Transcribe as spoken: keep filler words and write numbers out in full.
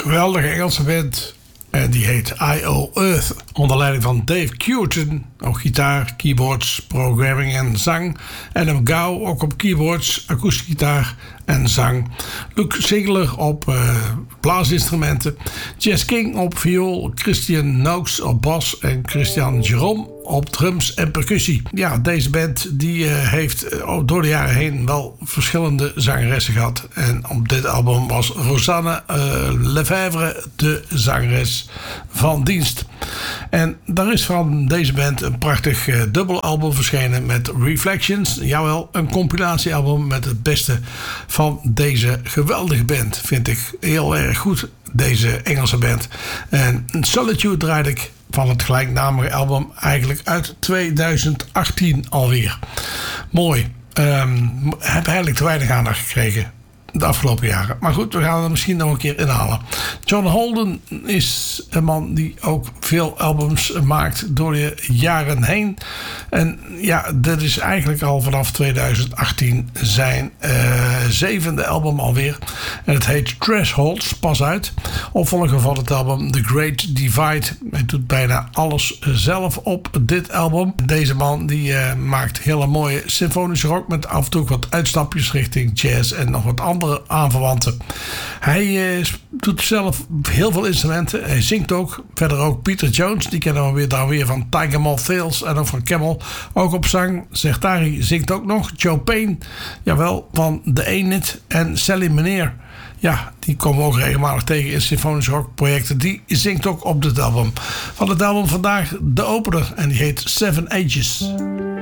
geweldige Engelse band. En die heet I O Earth. Onder leiding van Dave Curtin. Ook gitaar, keyboards, programming en zang. Adam Gow ook op keyboards, akoestische gitaar en zang. Luke Ziegler op uh, blaasinstrumenten. Jess King op viool. Christian Noakes op bas. En Christian Jerome op drums en percussie. Ja, deze band die uh, heeft uh, door de jaren heen wel verschillende zangeressen gehad. En op dit album was Rosanne uh, Lefevre de zangeres van dienst. En daar is van deze band een prachtig uh, dubbelalbum verschenen met Reflections. Jawel, een compilatiealbum met het beste van deze geweldige band. Vind ik heel erg goed, deze Engelse band. En Solitude draaide ik van het gelijknamige album eigenlijk uit tweeduizend achttien alweer. Mooi. Um, heb eigenlijk te weinig aandacht gekregen de afgelopen jaren. Maar goed, we gaan er misschien nog een keer inhalen. John Holden is een man die ook veel albums maakt door de jaren heen. En ja, dit is eigenlijk al vanaf tweeduizend achttien zijn uh, zevende album alweer. En het heet Thresholds, pas uit. Opvolger van het album The Great Divide. Hij doet bijna alles zelf op dit album. Deze man die uh, maakt hele mooie symfonische rock met af en toe wat uitstapjes richting jazz en nog wat andere aanverwanten. Hij uh, doet zelf heel veel instrumenten. Hij zingt ook. Verder ook Peter Jones. Die kennen we weer, daar weer van Tiger Moth Tales en ook van Camel. Ook op zang. Zechtari zingt ook nog. Joe Payne. Jawel, van The Ain't en Sally Meneer. Ja, die komen we ook regelmatig tegen in symfonische rockprojecten. Die zingt ook op dit album. Van het album vandaag de opener. En die heet Seven Ages.